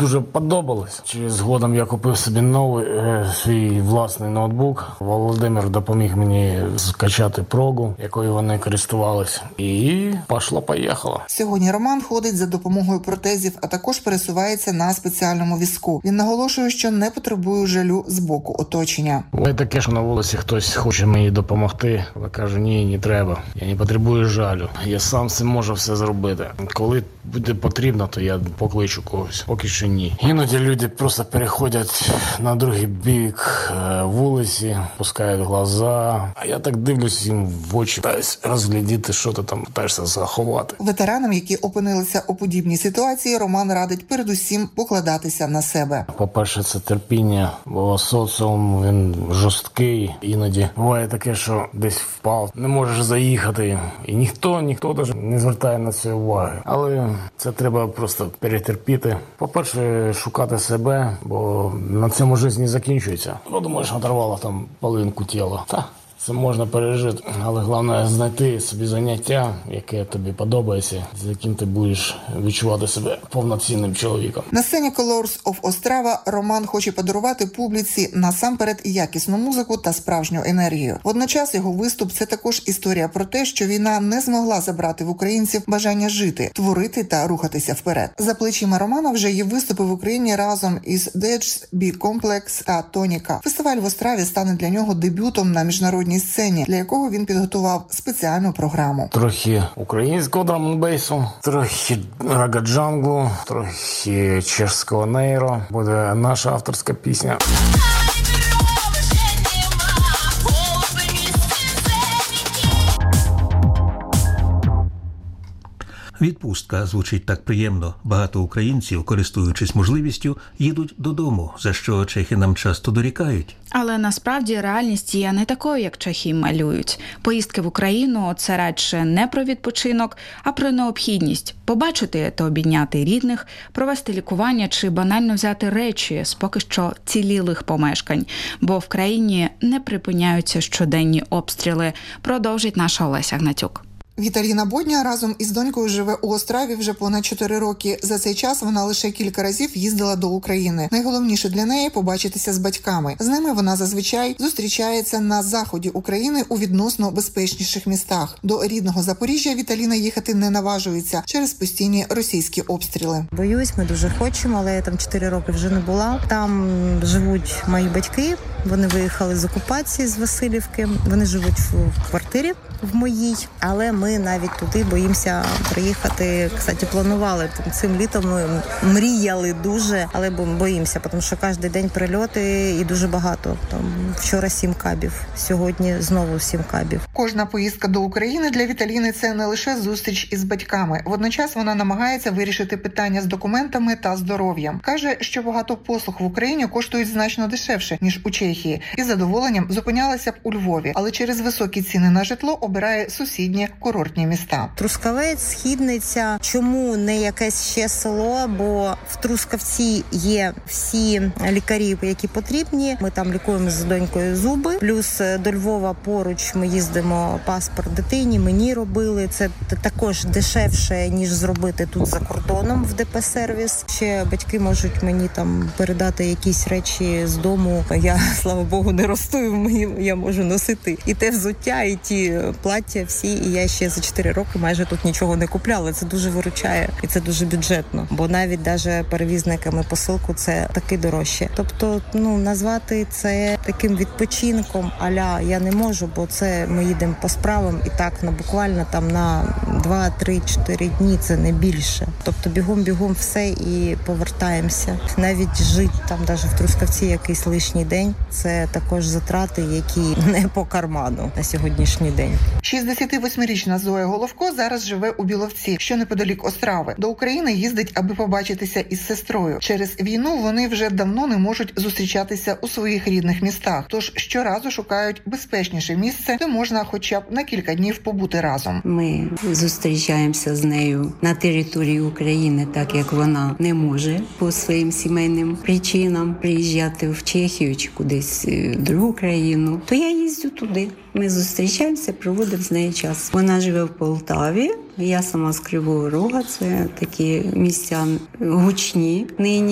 дуже подобалось. Через згодом я купив собі новий свій власний ноутбук. Володимир допоміг мені скачати прогу, якою вони користувались. І пошло-поїхало. Сьогодні Роман ходить за допомогою протезів, а також пересувається на спеціальному візку. Він наголошує, що не потребує жалю з боку оточення. Буває таке, що на вулиці хтось хоче мені допомогти, але кажу, ні, не треба. Я не потребую жалю. Я сам можу все зробити. Коли буде потрібно, то я покличу когось. Поки що ні. Іноді люди просто переходять на другий бік вулиці, пускають глаза, а я так дивлюсь їм в очі, питаюсь розглядіти, що ти там питаєшся заховати. Ветеранам, які опинилися у подібній ситуації, Роман радить передусім покладатися на себе. По-перше, це терпіння, бо соціум, він жорсткий. Іноді буває таке, що десь впав, не можеш заїхати. І ніхто навіть не звертає на це уваги. Але це треба просто перетерпіти. По-перше, шукати себе, бо на цьому життя не закінчується. Думаєш, оторвало там половинку тіла. Це можна пережити, але головне знайти собі заняття, яке тобі подобається, з яким ти будеш відчувати себе повноцінним чоловіком. На сцені Colors of Ostrava Роман хоче подарувати публіці насамперед якісну музику та справжню енергію. Водночас його виступ – це також історія про те, що війна не змогла забрати в українців бажання жити, творити та рухатися вперед. За плечима Романа вже є виступи в Україні разом із Deeds, B-Complex та Тоніка. Фестиваль в Остраві стане для нього дебютом на міжнародній сцені, для якого він підготував спеціальну програму. Трохи українського драм-н-бейсу, трохи рага-джанглу, трохи чешського нейро. Буде наша авторська пісня. Відпустка звучить так приємно. Багато українців, користуючись можливістю, їдуть додому, за що чехи нам часто дорікають. Але насправді реальність є не такою, як чехи малюють. Поїздки в Україну – це радше не про відпочинок, а про необхідність побачити та обійняти рідних, провести лікування чи банально взяти речі з поки що цілілих помешкань. Бо в країні не припиняються щоденні обстріли, продовжить наша Олеся Гнатюк. Віталіна Бодня разом із донькою живе у Остраві вже понад 4 роки. За цей час вона лише кілька разів їздила до України. Найголовніше для неї – побачитися з батьками. З ними вона зазвичай зустрічається на заході України у відносно безпечніших містах. До рідного Запоріжжя Віталіна їхати не наважується через постійні російські обстріли. Боюсь, ми дуже хочемо, але я там 4 роки вже не була. Там живуть мої батьки, вони виїхали з окупації, з Василівки. Вони живуть в квартирі в моїй, але ми навіть туди боїмося приїхати. Кстати, планували цим літом, ми мріяли дуже, але боїмося, тому що кожен день прильоти і дуже багато. Там вчора 7 кабів, сьогодні знову 7 кабів. Кожна поїздка до України для Віталіни – це не лише зустріч із батьками. Водночас вона намагається вирішити питання з документами та здоров'ям. Каже, що багато послуг в Україні коштують значно дешевше, ніж у Чехії. І з задоволенням зупинялася б у Львові, але через високі ціни на житло обирає сусідні курортні міста. Трускавець, Східниця. Чому не якесь ще село? Бо в Трускавці є всі лікарі, які потрібні. Ми там лікуємо з донькою зуби. Плюс до Львова поруч ми їздимо, паспорт дитині, мені робили. Це також дешевше, ніж зробити тут за кордоном в ДП-сервіс. Ще батьки можуть мені там передати якісь речі з дому. Я, слава Богу, не росту, я можу носити і те взуття, і ті плаття всі. І я ще за 4 роки майже тут нічого не купляла. Це дуже виручає і це дуже бюджетно. Бо навіть перевізниками посилку це таки дорожче. Тобто, назвати це таким відпочинком а-ля я не можу, бо це ми їдемо по справам і так буквально там на 2, 3, 4 дні, це не більше. Тобто бігом все і повертаємося. Навіть жити там, навіть в Трускавці якийсь лишній день, це також затрати, які не по карману на сьогоднішній день. 68-річна Зоя Головко зараз живе у Біловці, що неподалік Острави. До України їздить, аби побачитися із сестрою. Через війну вони вже давно не можуть зустрічатися у своїх рідних містах. Тож щоразу шукають безпечніше місце, де можна хоча б на кілька днів побути разом. Ми зустрічаємося з нею на території України, так як вона не може по своїм сімейним причинам приїжджати в Чехію чи кудись в другу країну. То я їздю туди. Ми зустрічаємося, проводимо з нею час. Вона живе в Полтаві, я сама з Кривого Рога. Це такі місця гучні нині.